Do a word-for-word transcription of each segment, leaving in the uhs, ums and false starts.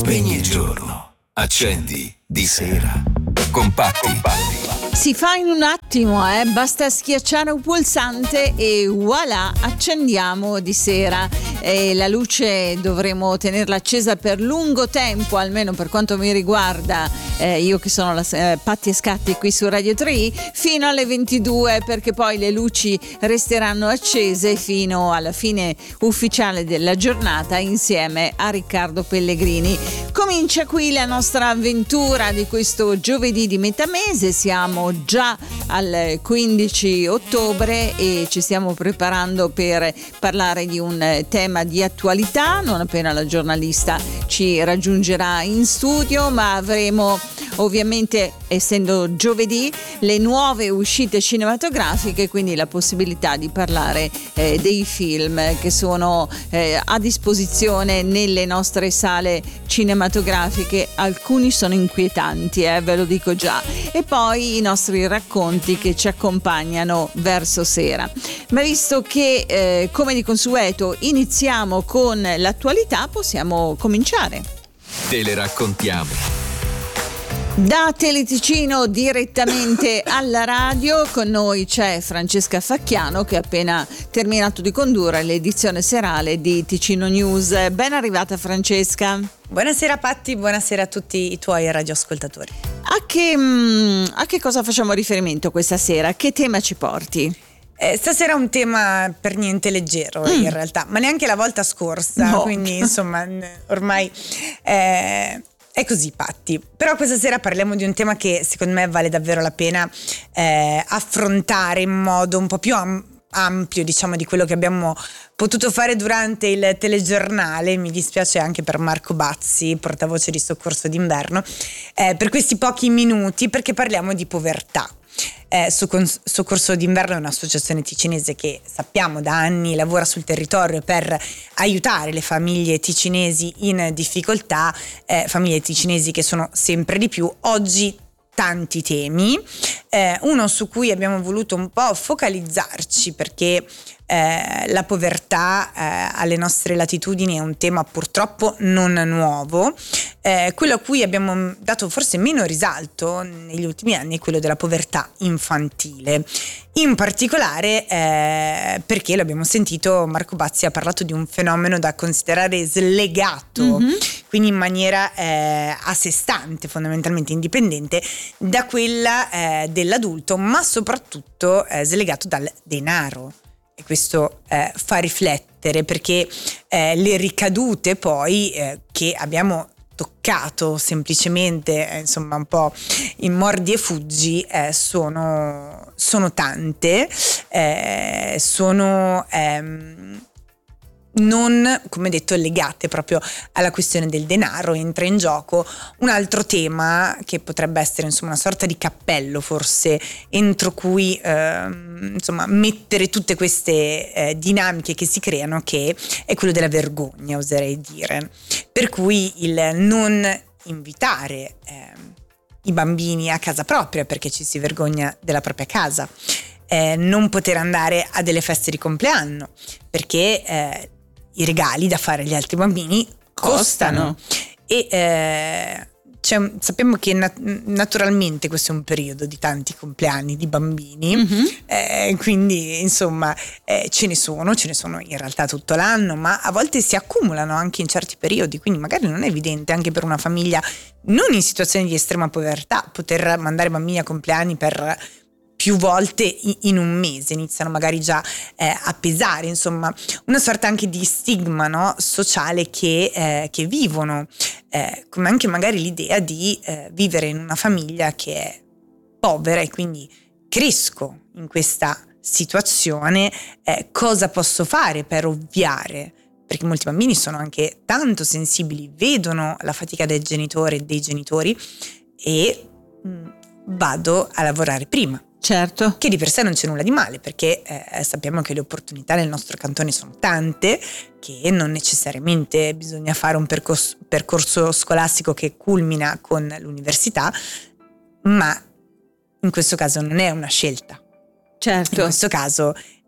Spegni il giorno, accendi di sera. Compatti. Compatti. Si fa in un attimo, eh? Basta schiacciare un pulsante e voilà, accendiamo di sera. E la luce dovremo tenerla accesa per lungo tempo, almeno per quanto mi riguarda, eh, io che sono la eh, Patti e Scatti qui su Radio tre, fino alle ventidue, perché poi le luci resteranno accese fino alla fine ufficiale della giornata insieme a Riccardo Pellegrini. Comincia qui la nostra avventura di questo giovedì di metà mese, siamo già al quindici ottobre e ci stiamo preparando per parlare di un tema di attualità non appena la giornalista ci raggiungerà in studio, ma avremo ovviamente, essendo giovedì, le nuove uscite cinematografiche, quindi la possibilità di parlare eh, dei film che sono eh, a disposizione nelle nostre sale cinematografiche. Alcuni sono inquietanti, eh, ve lo dico già, e poi i nostri racconti che ci accompagnano verso sera. Ma visto che eh, come di consueto iniziamo con l'attualità, possiamo cominciare. Te le raccontiamo. Da Teleticino direttamente alla radio, con noi c'è Francesca Facchiano che ha appena terminato di condurre l'edizione serale di Ticino News. Ben arrivata Francesca. Buonasera Patti, buonasera a tutti i tuoi radioascoltatori. A che, a che cosa facciamo riferimento questa sera? Che tema ci porti? Eh, stasera un tema per niente leggero mm. in realtà, ma neanche la volta scorsa, no. Quindi insomma ormai... Eh, È così Patti, però questa sera parliamo di un tema che secondo me vale davvero la pena eh, affrontare in modo un po' più am- ampio, diciamo, di quello che abbiamo potuto fare durante il telegiornale. Mi dispiace anche per Marco Bazzi, portavoce di Soccorso d'inverno, eh, per questi pochi minuti, perché parliamo di povertà. Eh, Soccorso d'inverno è un'associazione ticinese che sappiamo da anni lavora sul territorio per aiutare le famiglie ticinesi in difficoltà, eh, famiglie ticinesi che sono sempre di più. Oggi tanti temi, eh, uno su cui abbiamo voluto un po' focalizzarci perché eh, la povertà eh, alle nostre latitudini è un tema purtroppo non nuovo. Eh, quello a cui abbiamo dato forse meno risalto negli ultimi anni è quello della povertà infantile, in particolare eh, perché l'abbiamo sentito, Marco Bazzi ha parlato di un fenomeno da considerare slegato, mm-hmm. quindi in maniera eh, a sé stante, fondamentalmente indipendente da quella eh, dell'adulto, ma soprattutto eh, slegato dal denaro. E questo eh, fa riflettere perché eh, le ricadute poi eh, che abbiamo toccato semplicemente eh, insomma un po' in mordi e fuggi eh, sono, sono tante, eh, sono ehm, non, come detto, legate proprio alla questione del denaro. Entra in gioco un altro tema che potrebbe essere insomma una sorta di cappello forse entro cui ehm, insomma mettere tutte queste eh, dinamiche che si creano, che è quello della vergogna, oserei dire, per cui il non invitare eh, i bambini a casa propria perché ci si vergogna della propria casa, eh, non poter andare a delle feste di compleanno perché eh, i regali da fare agli altri bambini costano, costano. e eh, c'è, sappiamo che nat- naturalmente questo è un periodo di tanti compleanni di bambini, mm-hmm. eh, quindi insomma eh, ce ne sono, ce ne sono in realtà tutto l'anno, ma a volte si accumulano anche in certi periodi, quindi magari non è evidente anche per una famiglia non in situazioni di estrema povertà poter mandare bambini a compleanni per più volte in un mese. Iniziano magari già eh, a pesare, insomma una sorta anche di stigma, no? sociale che, eh, che vivono, eh, come anche magari l'idea di eh, vivere in una famiglia che è povera e quindi cresco in questa situazione, eh, cosa posso fare per ovviare? Perché molti bambini sono anche tanto sensibili, vedono la fatica del genitore e dei genitori e mh, vado a lavorare prima. Certo. Che di per sé non c'è nulla di male, perché eh, sappiamo che le opportunità nel nostro cantone sono tante, che non necessariamente bisogna fare un percorso, percorso scolastico che culmina con l'università, ma in questo caso non è una scelta. Certo. In questo caso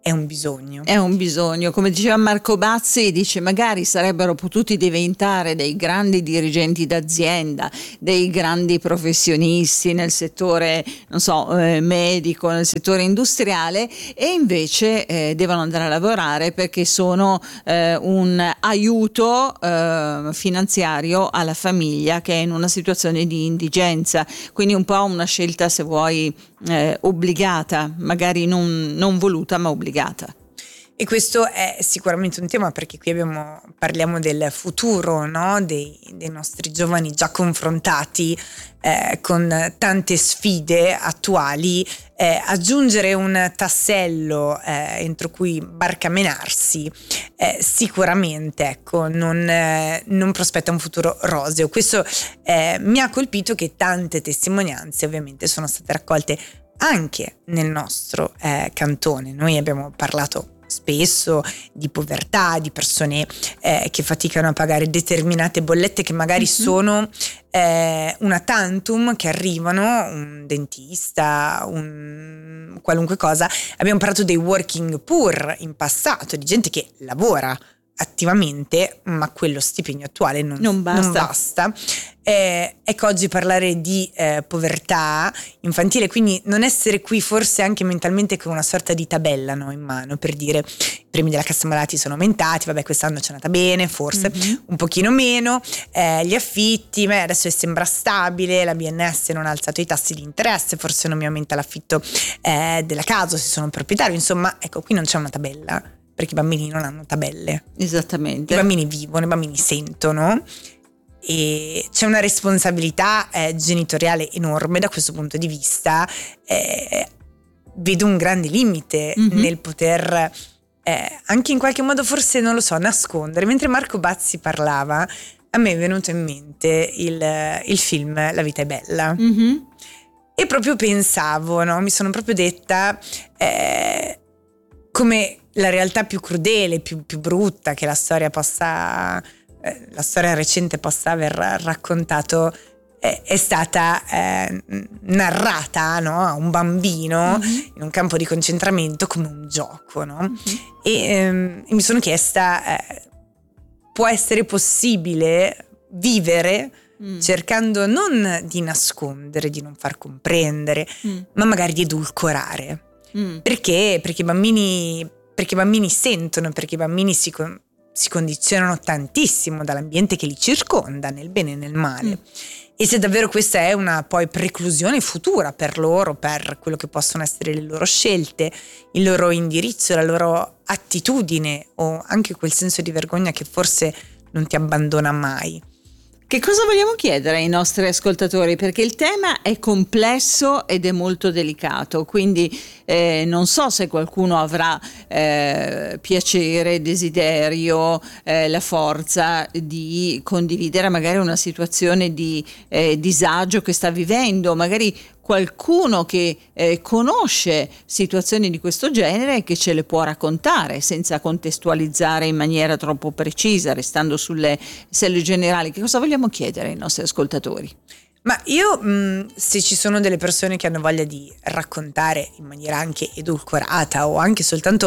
è un bisogno. È un bisogno, come diceva Marco Bazzi, dice magari sarebbero potuti diventare dei grandi dirigenti d'azienda, dei grandi professionisti nel settore, non so, eh, medico, nel settore industriale, e invece eh, devono andare a lavorare perché sono eh, un aiuto eh, finanziario alla famiglia che è in una situazione di indigenza, quindi un po' una scelta, se vuoi, eh, obbligata, magari non, non voluta ma obbligata. E questo è sicuramente un tema, perché qui abbiamo, parliamo del futuro, no? dei, dei nostri giovani già confrontati eh, con tante sfide attuali. Eh, aggiungere un tassello eh, entro cui barcamenarsi eh, sicuramente ecco, non, eh, non prospetta un futuro roseo. Questo eh, mi ha colpito che tante testimonianze ovviamente sono state raccolte anche nel nostro eh, cantone. Noi abbiamo parlato spesso di povertà, di persone eh, che faticano a pagare determinate bollette che magari mm-hmm. sono eh, una tantum, che arrivano, un dentista, un qualunque cosa. Abbiamo parlato dei working poor in passato, di gente che lavora attivamente ma quello stipendio attuale non, non basta, non basta. Eh, ecco, oggi parlare di eh, povertà infantile, quindi non essere qui forse anche mentalmente con una sorta di tabella, no, in mano, per dire i premi della cassa malati sono aumentati, vabbè quest'anno c'è andata bene, forse mm-hmm. un pochino meno, eh, gli affitti, beh, adesso sembra stabile, la B N S non ha alzato i tassi di interesse, forse non mi aumenta l'affitto eh, della casa se sono un proprietario, insomma ecco, qui non c'è una tabella, perché i bambini non hanno tabelle. Esattamente. I bambini vivono, i bambini sentono, e c'è una responsabilità eh, genitoriale enorme da questo punto di vista. Eh, vedo un grande limite mm-hmm. nel poter eh, anche in qualche modo, forse non lo so, nascondere. Mentre Marco Bazzi parlava, a me è venuto in mente il, il film La vita è bella mm-hmm. e proprio pensavo, no? Mi sono proprio detta eh, come la realtà più crudele, più, più brutta che la storia possa, eh, la storia recente possa aver raccontato, eh, è stata eh, narrata, no? A un bambino mm-hmm. in un campo di concentramento come un gioco, no? Mm-hmm. E, ehm, e mi sono chiesta, eh, può essere possibile vivere mm. cercando non di nascondere, di non far comprendere, mm. ma magari di edulcorare? Mm. Perché? Perché i bambini, perché i bambini sentono, perché i bambini si, con, si condizionano tantissimo dall'ambiente che li circonda, nel bene e nel male. Mm. E se davvero questa è una poi preclusione futura per loro, per quello che possono essere le loro scelte, il loro indirizzo, la loro attitudine, o anche quel senso di vergogna che forse non ti abbandona mai. Che cosa vogliamo chiedere ai nostri ascoltatori? Perché il tema è complesso ed è molto delicato, quindi eh, non so se qualcuno avrà eh, piacere, desiderio, eh, la forza di condividere magari una situazione di eh, disagio che sta vivendo, magari qualcuno che eh, conosce situazioni di questo genere e che ce le può raccontare senza contestualizzare in maniera troppo precisa, restando sulle selle generali. Che cosa vogliamo chiedere ai nostri ascoltatori? Ma io, mh, se ci sono delle persone che hanno voglia di raccontare in maniera anche edulcorata o anche soltanto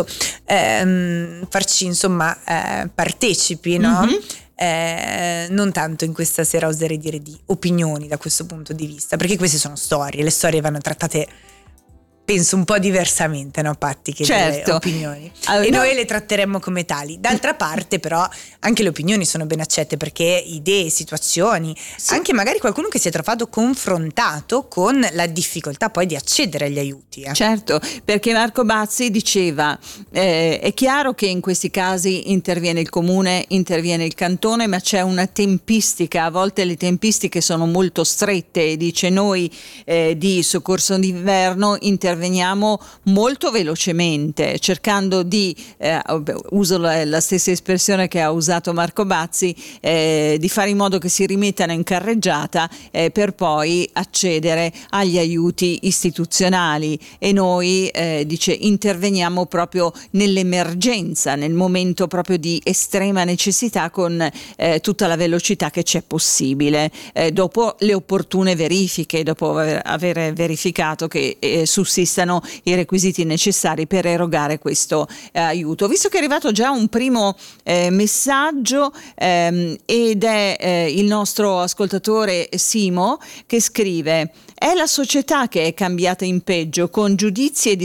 ehm, farci insomma eh, partecipi, no? Mm-hmm. Eh, non tanto in questa sera oserei dire di opinioni da questo punto di vista, perché queste sono storie, le storie vanno trattate penso un po' diversamente, no Patti, che certo. delle opinioni allora, e no. noi le tratteremmo come tali. D'altra parte però anche le opinioni sono ben accette, perché idee, situazioni, sì. anche magari qualcuno che si è trovato confrontato con la difficoltà poi di accedere agli aiuti. Eh. Certo, perché Marco Bazzi diceva eh, è chiaro che in questi casi interviene il comune, interviene il cantone, ma c'è una tempistica, a volte le tempistiche sono molto strette, dice noi eh, di soccorso d'inverno interveniamo Interveniamo molto velocemente, cercando di, eh, uso la, la stessa espressione che ha usato Marco Bazzi, eh, di fare in modo che si rimettano in carreggiata eh, per poi accedere agli aiuti istituzionali. E noi, eh, dice, interveniamo proprio nell'emergenza, nel momento proprio di estrema necessità, con eh, tutta la velocità che c'è possibile, eh, dopo le opportune verifiche, dopo aver, aver verificato che eh, sussiste esistano i requisiti necessari per erogare questo eh, aiuto. Visto che è arrivato già un primo eh, messaggio ehm, ed è eh, il nostro ascoltatore Simo che scrive: è la società che è cambiata in peggio, con giudizi e